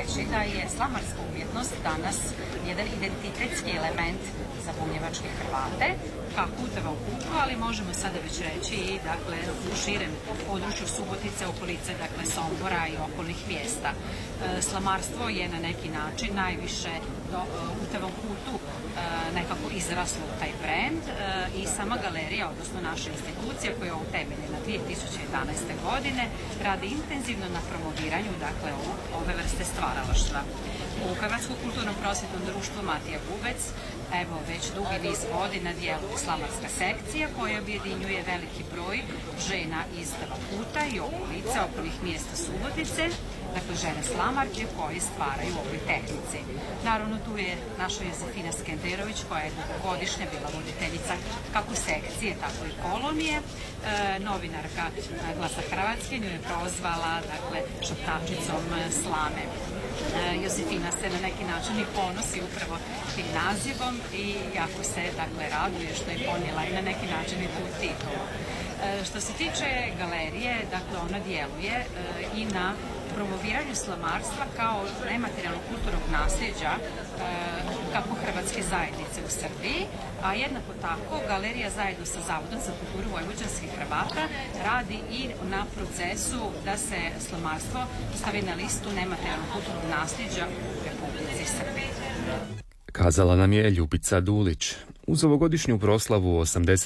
reći da je slamarska umjetnost danas jedan identitetski element za bunjevačke Hrvate, kako u Tevom Kutu, ali možemo sada već reći i dakle, u širem području Subotice, okolice, dakle Sombora i okolnih mjesta. Slamarstvo je na neki način najviše u Tevom Kutu nekako izraslo u taj brend i sama galerija, odnosno naša institucija koja je utemeljena 2011. godine, radi intenzivno na promoviranju dakle, ove vrste stvaralaštva. U Hrvatskom kulturnom prosvjetnom društvu Matija Gubec evo već dugi niz godina djeluje slamarska sekcija koja objedinjuje veliki broj žena iz Teva Kuta i okolice, okolnih mjesta Subotice, dakle žene slamarke koje stvaraju u ovoj tehnici. Naravno tu je naša Josefina Skenderović koja je dugogodišnja bila voditeljica kako sekcije, tako i kolonije. Novinarka Glasa Hrvatske nju je prozvala dakle, šaptačicom slame. Josefina se na neki način i ponosi upravo tim nazivom i jako se dakle, raduje što je ponijela i na neki način i tu titulu. Što se tiče galerije, dakle ona djeluje i na promoviranju slamarstva kao nematerijalnog kulturnog nasljeđa kako hrvatske zajednice u Srbiji, a jednako tako galerija zajedno sa Zavodom za kulturu vojvođanskih Hrvata radi i na procesu da se slamarstvo stavi na listu nematerijalnog kulturnog nasljeđa u Republici Srbiji. Kazala nam je Ljubica Dulić. Uz ovogodišnju proslavu 80